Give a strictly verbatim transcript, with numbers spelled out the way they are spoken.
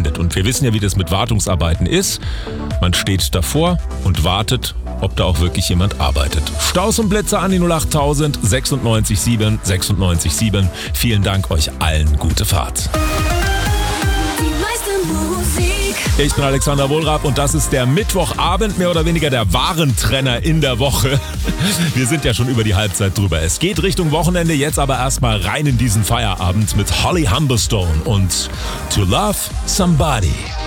stattfindet. Und wir wissen ja, wie das mit Wartungsarbeiten ist. Man steht davor und wartet, ob da auch wirklich jemand arbeitet. Staus und Blitze an die null acht tausend sechsundneunzig sieben sechsundneunzig sieben. Vielen Dank euch allen. Gute Fahrt. Ich bin Alexander Wohlrab und das ist der Mittwochabend, mehr oder weniger der Warentrenner in der Woche. Wir sind ja schon über die Halbzeit drüber. Es geht Richtung Wochenende, jetzt aber erstmal rein in diesen Feierabend mit Holly Humberstone und To Love Somebody.